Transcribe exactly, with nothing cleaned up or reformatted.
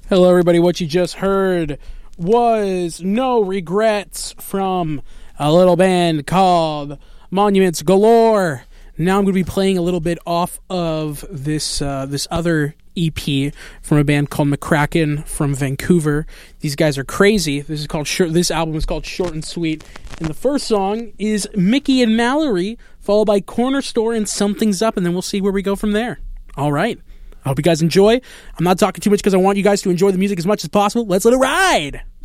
Hello, everybody. What you just heard was No Regrets from a little band called Monuments Galore. Now I'm going to be playing a little bit off of this uh, this other E P from a band called McCracken from Vancouver. These guys are crazy. This is called short, this album is called Short and Sweet. And the first song is Mickey and Mallory, followed by Corner Store and Something's Up, and then we'll see where we go from there. All right. I hope you guys enjoy. I'm not talking too much because I want you guys to enjoy the music as much as possible. Let's let it ride!